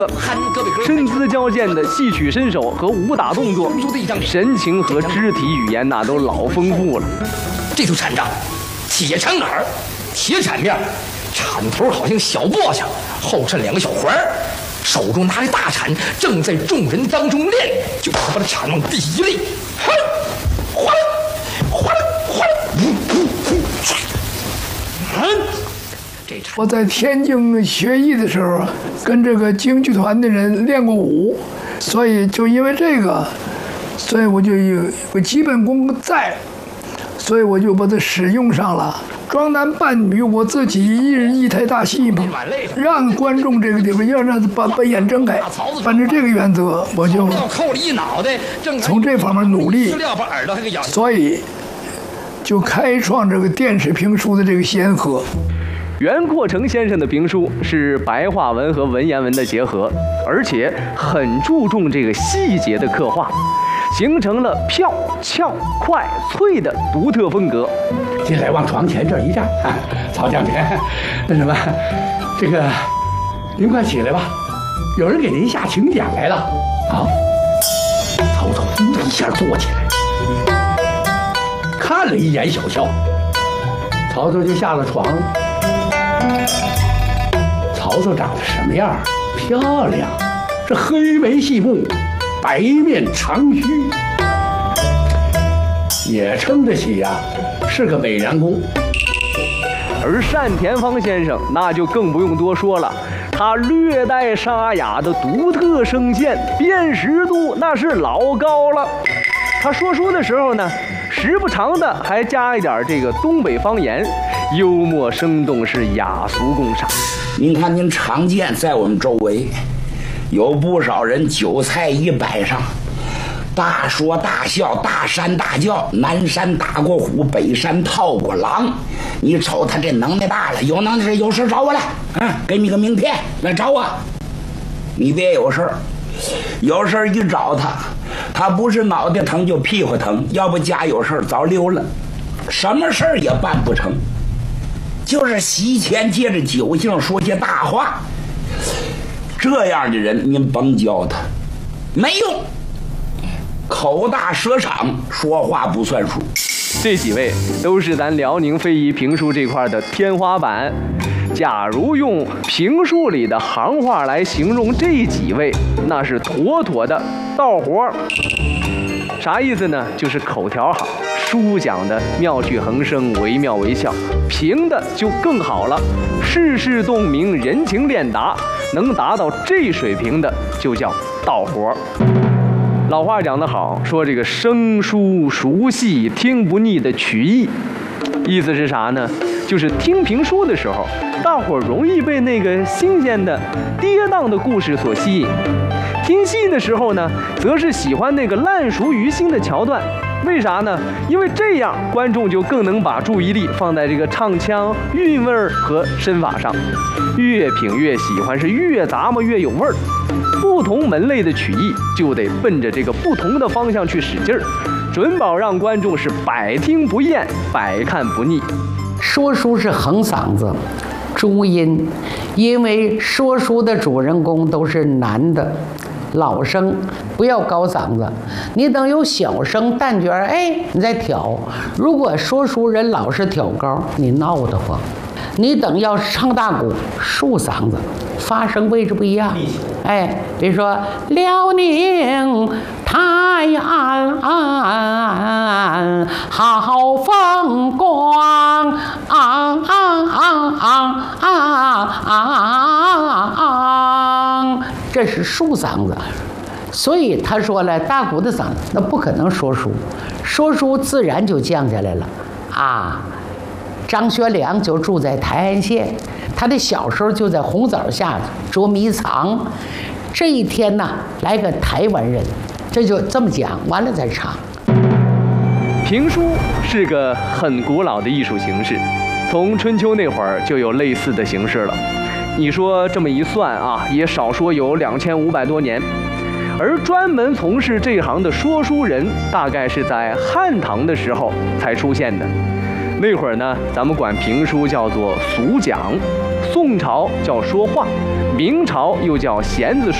身姿矫健的戏曲身手和武打动作，神情和肢体语言那都老丰富了。 这出禅杖，铁铲杆，铁铲面，铲头好像小磨匠，后衬两个小环儿，手中拿着大铲，正在众人当中练，就把他铲往地一立，哗啦哗啦哗啦， 我在天津学艺的时候，跟这个京剧团的人练过武，所以就因为这个，所以我就有个基本功在，所以我就把它使用上了。装男扮女，我自己一人一台大戏嘛，让观众这个地方要让他把眼睁开，反正这个原则我就从这方面努力，所以就开创这个电视评书的这个先河。 袁阔成先生的评书是白话文和文言文的结合，而且很注重这个细节的刻画，形成了票、俏、快、脆的独特风格。 进来往床前这一站，曹将军，那什么，这个您快起来吧，有人给您下请柬来了。好，曹操呼的一下坐起来，看了一眼小校，曹操就下了床了。曹操长得什么样？漂亮，这黑眉细目，白面长须，也称得起呀，是个美髯公。 而单田芳先生那就更不用多说了，他略带沙哑的独特声线，辨识度那是老高了。他说书的时候呢，时不常的还加一点这个东北方言，幽默生动，是雅俗共赏。 您看，您常见在我们周围有不少人酒菜一摆上，大说大笑，大山大叫，南山打过虎，北山套过狼。你瞅他这能耐大了，有能耐有事找我来，给你个名片来找我。你别有事儿，有事儿一找他，他不是脑袋疼就屁股疼，要不家有事儿早溜了，什么事儿也办不成。就是席前借着酒兴说些大话，这样的人您甭教他，没用，口大舌长，说话不算数。 这几位都是咱辽宁非遗评书这块的天花板。假如用评书里的行话来形容这几位，那是妥妥的道活。啥意思呢？就是口条好，书讲的妙趣横生，惟妙惟肖；评的就更好了，世事洞明，人情练达。能达到这水平的，就叫道活。老话讲得好，说这个生疏熟悉，听不腻的曲艺，意思是啥呢？就是听评书的时候，大伙容易被那个新鲜的、跌宕的故事所吸引；听戏的时候呢，则是喜欢那个烂熟于心的桥段。为啥呢？因为这样观众就更能把注意力放在这个唱腔、韵味和身法上，越品越喜欢，是越咂摸越有味儿。不同门类的曲艺就得奔着这个不同的方向去使劲儿，准保让观众是百听不厌，百看不腻。 说书是横嗓子，中音，因为说书的主人公都是男的。老生不要高嗓子，你等有小声旦角儿，你再挑。如果说书人老是挑高，你闹得慌。你等要唱大鼓，竖嗓子，发声位置不一样。比如说辽宁泰安好风光这是竖嗓子。所以他说了，大鼓的嗓子那不可能说书，说书自然就降下来了张学良就住在台安县，他的小时候就在红枣下捉迷藏。这一天呢，来个台湾人，这就这么讲完了再唱。 评书是个很古老的艺术形式，从春秋那会儿就有类似的形式了。你说这么一算也少说有2500多年。而专门从事这行的说书人，大概是在汉唐的时候才出现的。那会儿呢，咱们管评书叫做俗讲，宋宋朝叫说话，明朝又叫弦子